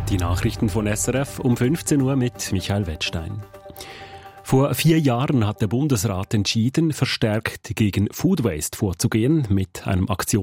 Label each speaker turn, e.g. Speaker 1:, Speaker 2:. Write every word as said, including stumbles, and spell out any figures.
Speaker 1: Die Nachrichten von S R F um fünfzehn Uhr mit Michael Wettstein. Vor vier Jahren hat der Bundesrat entschieden, verstärkt gegen Food Waste vorzugehen mit einem Aktions